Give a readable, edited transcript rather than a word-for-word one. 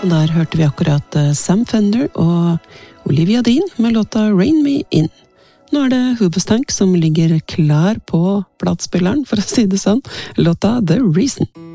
Og der hørte vi akkurat Sam Fender og Olivia Dean med låta Rain Me In. Nå er det Hoobastank som ligger klar på platespilleren, for å si det sånn, låta The Reason.